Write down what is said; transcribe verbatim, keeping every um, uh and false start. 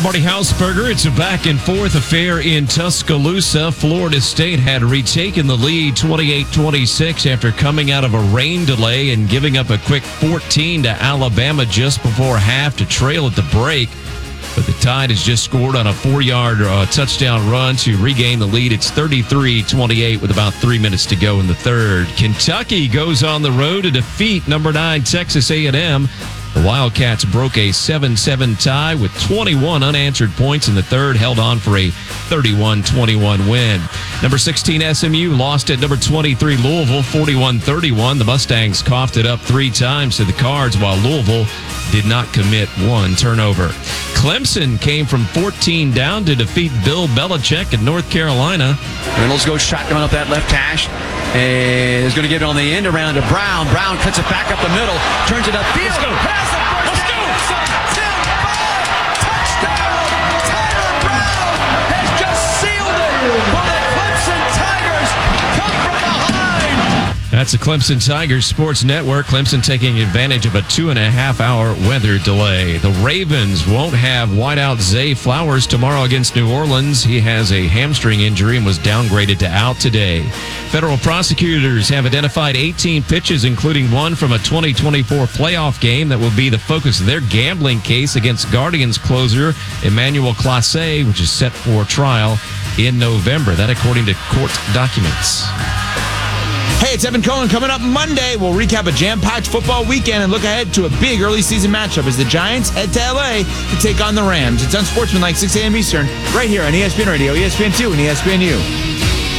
I'm Marty Hausberger. It's a back-and-forth affair in Tuscaloosa. Florida State had retaken the lead twenty-eight twenty-six after coming out of a rain delay and giving up a quick fourteen to Alabama just before half to trail at the break. But the Tide has just scored on a four-yard uh, touchdown run to regain the lead. It's thirty-three twenty-eight with about three minutes to go in the third. Kentucky goes on the road to defeat number nine Texas A and M. The Wildcats broke a seven seven tie with twenty-one unanswered points in the third, held on for a thirty-one twenty-one win. Number sixteen S M U lost at number twenty-three Louisville forty-one thirty-one. The Mustangs coughed it up three times to the Cards, while Louisville did not commit one turnover. Clemson came from fourteen down to defeat Bill Belichick in North Carolina. Reynolds goes shotgun up that left hash. And is going to get it on the end around to Brown. Brown cuts it back up the middle, turns it upfield. Let's go. Pass it first. Let's go. ten five. Touchdown. Tyler Brown has just sealed it for the Clemson Tigers. Come from behind. That's the Clemson Tigers Sports Network. Clemson taking advantage of a two and a half hour weather delay. The Ravens won't have wideout Zay Flowers tomorrow against New Orleans. He has a hamstring injury and was downgraded to out today. Federal prosecutors have identified eighteen pitches, including one from a twenty twenty-four playoff game that will be the focus of their gambling case against Guardians closer Emmanuel Clase, which is set for trial in November. That according to court documents. Hey, it's Evan Cohen. Coming up Monday, we'll recap a jam-packed football weekend and look ahead to a big early season matchup as the Giants head to L A to take on the Rams. It's Unsportsmanlike, six a.m. Eastern, right here on E S P N Radio, E S P N two, and E S P N U.